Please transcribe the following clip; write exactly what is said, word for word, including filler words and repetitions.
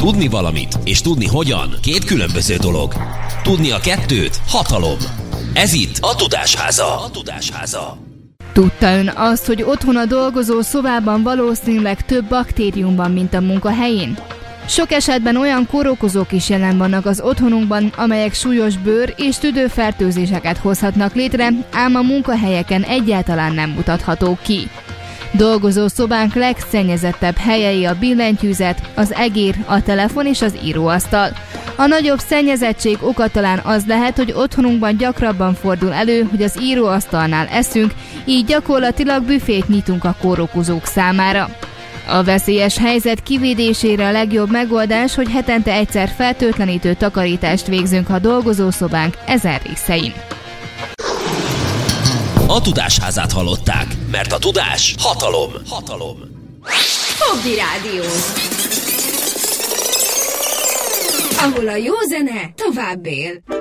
Tudni valamit és tudni hogyan két különböző dolog. Tudni a kettőt hatalom. Ez itt a Tudásháza. A Tudásháza. Tudta ön azt, hogy otthon a dolgozó szobában valószínűleg több baktérium van, mint a munkahelyén? Sok esetben olyan kórokozók is jelen vannak az otthonunkban, amelyek súlyos bőr- és tüdőfertőzéseket hozhatnak létre, ám a munkahelyeken egyáltalán nem mutathatók ki. Dolgozó szobánk legszennyezettebb helyei a billentyűzet, az egér, a telefon és az íróasztal. A nagyobb szennyezettség oka talán az lehet, hogy otthonunkban gyakrabban fordul elő, hogy az íróasztalnál eszünk, így gyakorlatilag büfét nyitunk a kórokozók számára. A veszélyes helyzet kivédésére a legjobb megoldás, hogy hetente egyszer fertőtlenítő takarítást végzünk a dolgozószobánk ezen részein. A Tudásházát hallották, mert a tudás hatalom. Hatalom. Fogdi Rádió, ahol a jó zene tovább él.